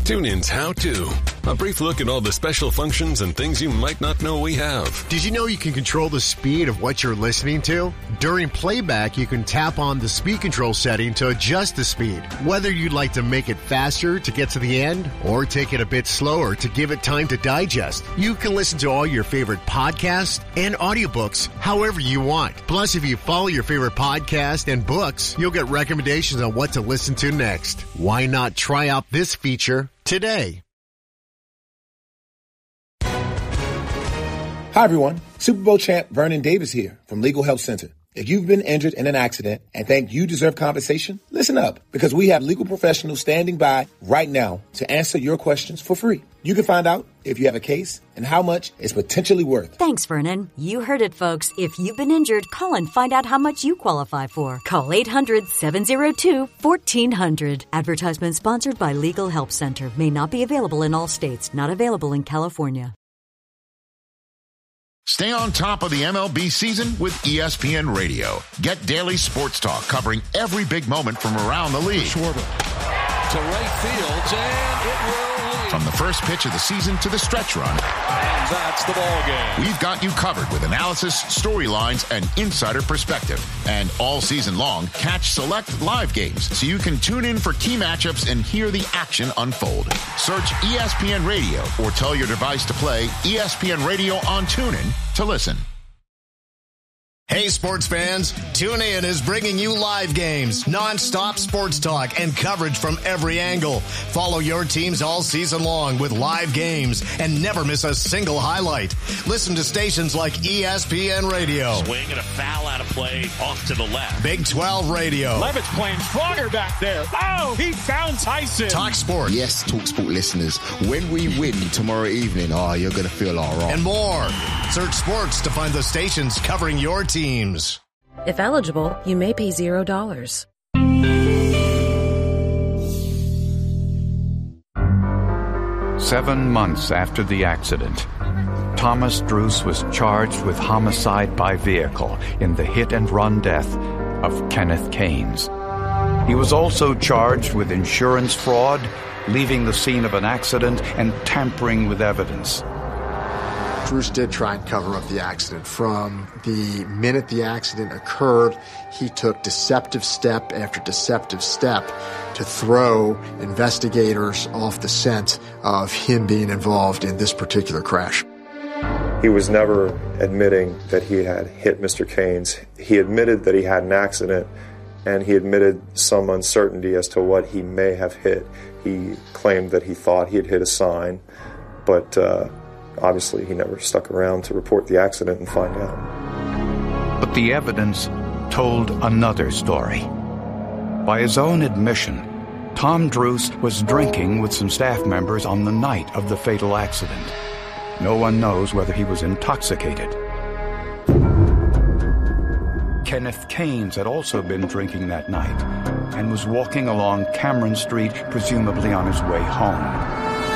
TuneIn's How To. A brief look at all the special functions and things you might not know we have. Did you know you can control the speed of what you're listening to? During playback, you can tap on the speed control setting to adjust the speed. Whether you'd like to make it faster to get to the end or take it a bit slower to give it time to digest, you can listen to all your favorite podcasts and audiobooks however you want. Plus, if you follow your favorite podcast and books, you'll get recommendations on what to listen to next. Why not try out this feature today? Hi, everyone. Super Bowl champ Vernon Davis here from Legal Help Center. If you've been injured in an accident and think you deserve compensation, listen up, because we have legal professionals standing by right now to answer your questions for free. You can find out if you have a case and how much it's potentially worth. Thanks, Vernon. You heard it, folks. If you've been injured, call and find out how much you qualify for. Call 800-702-1400. Advertisement sponsored by Legal Help Center. May not be available in all states. Not available in California. Stay on top of the MLB season with ESPN Radio. Get daily sports talk covering every big moment from around the league. Schwarber to right field, and it will lead. From the first pitch of the season to the stretch run. And that's the ball game. We've got you covered with analysis, storylines, and insider perspective. And all season long, catch select live games so you can tune in for key matchups and hear the action unfold. Search ESPN Radio or tell your device to play ESPN Radio on TuneIn to listen. Hey, sports fans, TuneIn is bringing you live games, non-stop sports talk, and coverage from every angle. Follow your teams all season long with live games and never miss a single highlight. Listen to stations like ESPN Radio. Swing and a foul out of play off to the left. Big 12 Radio. Levitt's playing stronger back there. Oh, he found Tyson. Talk Sport. Yes, Talk Sport listeners, when we win tomorrow evening, you're going to feel all right. And more. Search sports to find the stations covering your teams. If eligible, you may pay $0. Seven months after the accident, Thomas Druce was charged with homicide by vehicle in the hit-and-run death of Kenneth Kanes. He was also charged with insurance fraud, leaving the scene of an accident, and tampering with evidence. Druce did try and cover up the accident. From the minute the accident occurred, he took deceptive step after deceptive step to throw investigators off the scent of him being involved in this particular crash. He was never admitting that he had hit Mr. Kanes. He admitted that he had an accident, and he admitted some uncertainty as to what he may have hit. He claimed that he thought he had hit a sign, but obviously he never stuck around to report the accident and find out. But the evidence told another story. By his own admission, Tom Druce was drinking with some staff members on the night of the fatal accident. No one knows whether he was intoxicated. Kenneth Kanes had also been drinking that night and was walking along Cameron Street, presumably on his way home.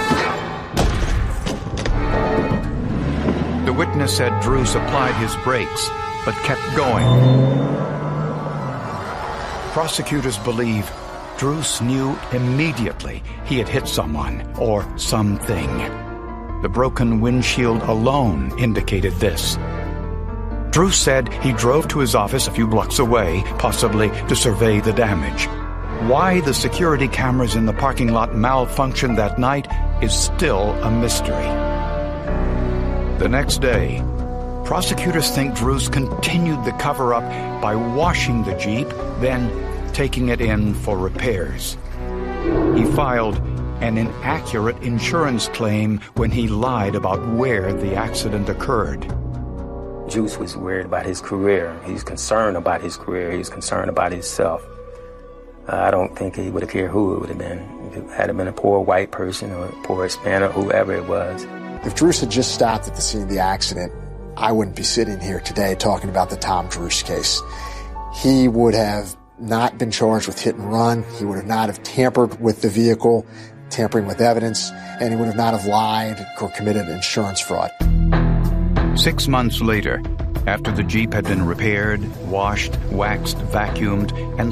The witness said Druce applied his brakes, but kept going. Prosecutors believe Druce knew immediately he had hit someone or something. The broken windshield alone indicated this. Druce said he drove to his office a few blocks away, possibly to survey the damage. Why the security cameras in the parking lot malfunctioned that night is still a mystery. The next day, prosecutors think Druce continued the cover-up by washing the Jeep, then taking it in for repairs. He filed an inaccurate insurance claim when he lied about where the accident occurred. Druce was worried about his career. He's concerned about his career. He's concerned about himself. I don't think he would have cared who it would have been. If it had been a poor white person or a poor Hispanic, whoever it was. If Druce had just stopped at the scene of the accident, I wouldn't be sitting here today talking about the Tom Druce case. He would have not been charged with hit and run. He would have not have tampered with the vehicle, tampering with evidence, and he would have not have lied or committed insurance fraud. 6 months later, after the Jeep had been repaired, washed, waxed, vacuumed, and